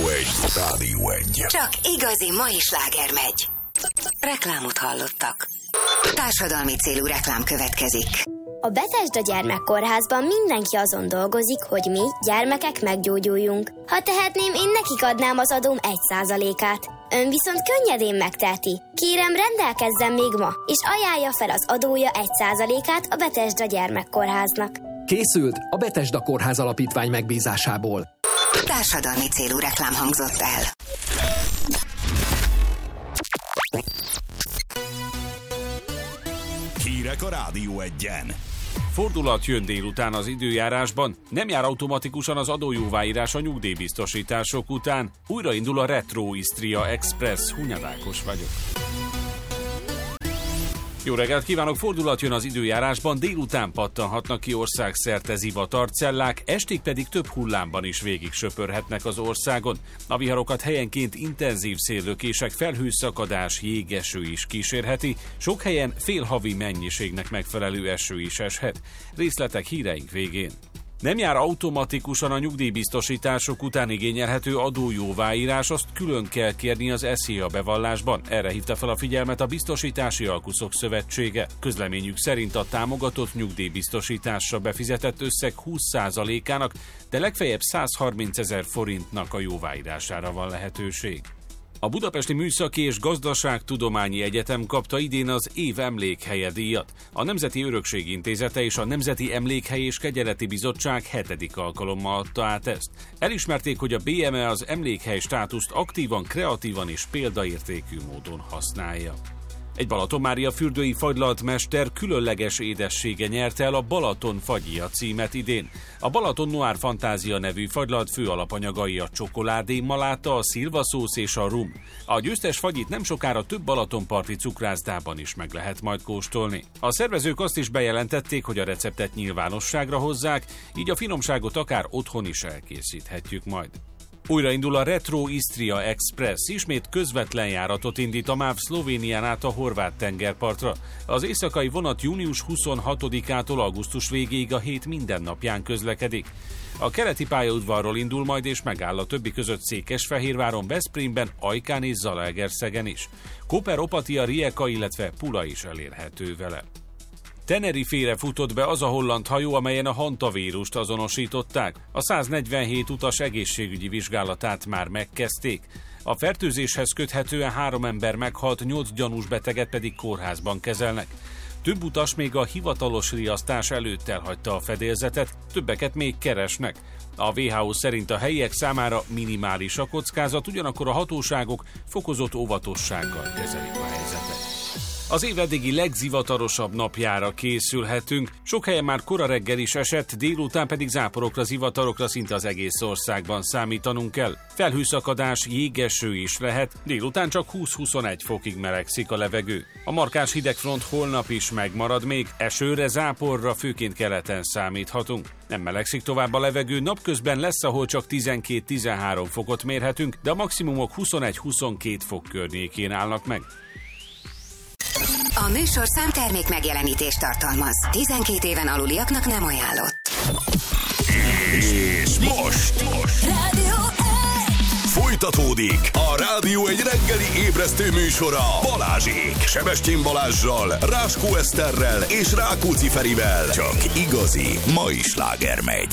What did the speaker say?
Rádió 1. Csak igazi mai sláger megy. Reklámot hallottak. Társadalmi célú reklám következik. A Bethesda Gyermekkórházban mindenki azon dolgozik, hogy mi, gyermekek meggyógyuljunk. Ha tehetném, én nekik adnám az adóm 1%-át. Ön viszont könnyedén megteheti. Kérem, rendelkezzen még ma, és ajánlja fel az adója 1%-át a Bethesda Gyermekkórháznak. Készült a Bethesda Kórház Alapítvány megbízásából. Társadalmi célú reklám hangzott el. Hírek a Rádió 1-en. Fordulat jön délután az időjárásban, nem jár automatikusan az adójóváírás a nyugdíjbiztosítások után. Újraindul a Retro Istria Express. Hunyad Ákos vagyok. Jó reggelt kívánok! Fordulat jön az időjárásban, délután pattanhatnak ki országszerte zivatarcellák, estig pedig több hullámban is végig söpörhetnek az országon. A viharokat helyenként intenzív széllökések, felhőszakadás, jégeső is kísérheti, sok helyen félhavi mennyiségnek megfelelő eső is eshet. Részletek híreink végén. Nem jár automatikusan a nyugdíjbiztosítások után igényelhető adójóváírás, azt külön kell kérni az SZIA bevallásban. Erre hívta fel a figyelmet a Biztosítási Alkuszok Szövetsége. Közleményük szerint a támogatott nyugdíjbiztosításra befizetett összeg 20%-ának, de legfeljebb 130 000 forintnak a jóváírására van lehetőség. A Budapesti Műszaki és Gazdaságtudományi Egyetem kapta idén az év emlékhelye díjat. A Nemzeti Örökség Intézete és a Nemzeti Emlékhely és Kegyeleti Bizottság 7. alkalommal adta át ezt. Elismerték, hogy a BME az emlékhely státuszt aktívan, kreatívan és példaértékű módon használja. Egy Balatonmária fürdői fagylaltmester különleges édessége nyerte el a Balaton fagyja címet idén. A Balaton Noir Fantázia nevű fagylalt fő alapanyagai a csokoládé maláta, a szilvaszósz és a rum. A győztes fagyit nem sokára több balatonparti cukrászdában is meg lehet majd kóstolni. A szervezők azt is bejelentették, hogy a receptet nyilvánosságra hozzák, így a finomságot akár otthon is elkészíthetjük majd. Újraindul a Retro Istria Express, ismét közvetlen járatot indít a MÁV Szlovénián át a horvát tengerpartra. Az éjszakai vonat június 26-ától augusztus végéig a hét minden napján közlekedik. A keleti pályaudvarról indul majd és megáll a többi között Székesfehérváron, Veszprémben, Ajkán és Zalaegerszegen is. Koper, Opatia, Rijeka, illetve Pula is elérhető vele. Tenerifére futott be az a holland hajó, amelyen a hantavírust azonosították. A 147 utas egészségügyi vizsgálatát már megkezdték. A fertőzéshez köthetően 3 ember meghalt, 8 gyanús beteget pedig kórházban kezelnek. Több utas még a hivatalos riasztás előtt elhagyta a fedélzetet, többeket még keresnek. A WHO szerint a helyiek számára minimális a kockázat, ugyanakkor a hatóságok fokozott óvatossággal kezelik a helyzetet. Az év eddigi legzivatarosabb napjára készülhetünk. Sok helyen már kora reggel is esett, délután pedig záporokra, zivatarokra szinte az egész országban számítanunk kell. Felhőszakadás, jégeső is lehet, délután csak 20-21 fokig melegszik a levegő. A markáns hidegfront holnap is megmarad még, esőre, záporra főként keleten számíthatunk. Nem melegszik tovább a levegő, napközben lesz, ahol csak 12-13 fokot mérhetünk, de a maximumok 21-22 fok környékén állnak meg. A műsor számtermék megjelenítést tartalmaz. 12 éven aluliaknak nem ajánlott. És most Rádió 1. folytatódik a Rádió 1 reggeli ébresztő műsora Balázsék. Sebestyén Balázssal, Ráskó Eszterrel és Rákóczi Ferivel. Csak igazi mai sláger megy.